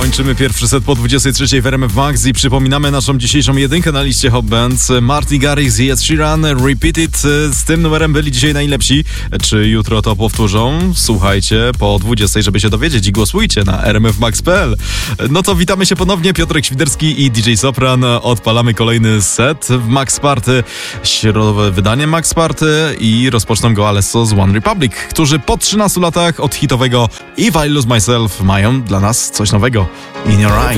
Kończymy pierwszy set po 23 w RMF Max i przypominamy naszą dzisiejszą jedynkę na liście Hot Bands. Martin Garrix i Ed Sheeran, Repeat It. Z tym numerem byli dzisiaj najlepsi. Czy jutro to powtórzą? Słuchajcie po 20, żeby się dowiedzieć i głosujcie na rmfmax.pl. No to witamy się ponownie. Piotrek Świderski i DJ Sopran. Odpalamy kolejny set w Max Party. Środowe wydanie Max Party i rozpoczną go Alesso z One Republic, którzy po 13 latach od hitowego If I Lose Myself mają dla nas coś nowego. In Your Eyes.